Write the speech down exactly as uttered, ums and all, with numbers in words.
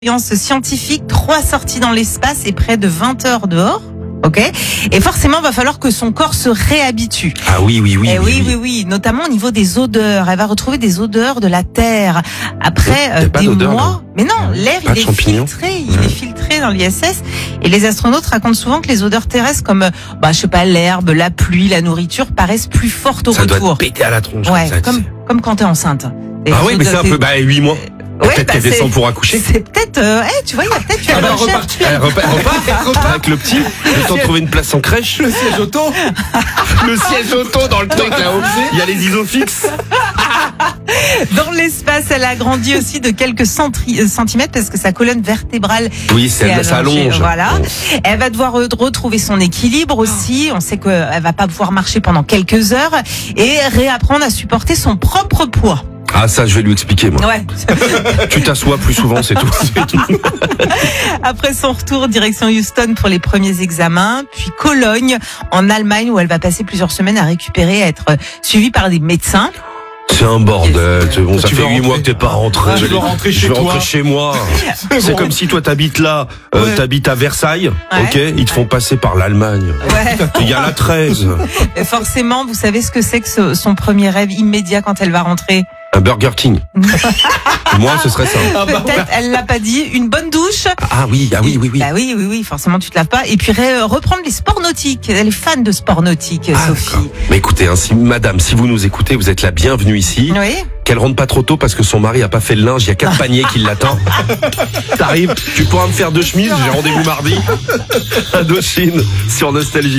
Expérience scientifique, trois sorties dans l'espace et près de vingt heures dehors. Ok. Et forcément, il va falloir que son corps se réhabitue. Ah oui, oui, oui. Et oui, oui, oui, oui, notamment au niveau des odeurs. Elle va retrouver des odeurs de la terre après oh, euh, pas des d'odeur, mois. là. Mais non, l'air Pas il de est champignons. filtré, il Ouais. est filtré dans l'I S S. Et les astronautes racontent souvent que les odeurs terrestres, comme euh, bah je sais pas l'herbe, la pluie, la nourriture, paraissent plus fortes au Ça doit retour. te péter à la tronche. Ouais, ça, tu comme sais. comme quand t'es enceinte. Et Ah les oui, mais c'est un odeurs- peu, bah, huit mois. Ouais, Peut-être bah, qu'elle c'est- descend pour accoucher. C'est peut-être, euh, hey, tu vois, il y a peut-être une Ah bah, recherche. repart, elle repart, elle repart avec le petit, le temps de trouver une place en crèche. Le siège auto. Le siège auto dans le truc là-haut. Il y a les isofixes. Dans l'espace, elle a grandi aussi de quelques centri- euh, centimètres parce que sa colonne vertébrale Oui, c'est, s'est ça allongée. allonge. Voilà. Elle va devoir re- retrouver son équilibre aussi. On sait qu'elle va pas pouvoir marcher pendant quelques heures et réapprendre à supporter son propre poids. Ah, ça, je vais lui expliquer, moi. Ouais. Tu t'assois plus souvent, c'est tout. Après son retour, direction Houston pour les premiers examens, puis Cologne en Allemagne où elle va passer plusieurs semaines à récupérer, à être suivie par des médecins. C'est un bordel. C'est bon, ça Tu fait veux huit rentrer. mois que t'es pas rentré. Ah, je Je veux rentrer je chez veux toi. rentrer chez moi. C'est bon. comme si toi t'habites là, euh, Ouais. t'habites à Versailles, Ouais. ok? Ils te font passer par l'Allemagne. Ouais. Il y a la treize. Et forcément, vous savez ce que c'est que ce- son premier rêve immédiat quand elle va rentrer? Un Burger King. Moi, ce serait ça. Ah bah, Peut-être, elle l'a pas dit, une bonne douche. Ah oui, ah oui, oui, oui. Bah oui, oui, oui, forcément tu te laves pas. Et puis ré- reprendre les sports nautiques. Elle est fan de sports nautiques, Ah, Sophie. d'accord. Mais écoutez, hein, si, madame, si vous nous écoutez, vous êtes la bienvenue ici. Oui. Qu'elle rentre pas trop tôt parce que son mari a pas fait le linge, il y a quatre paniers qui l'attendent. T'arrives, tu pourras me faire deux chemises, j'ai rendez-vous mardi. Indochine sur Nostalgie.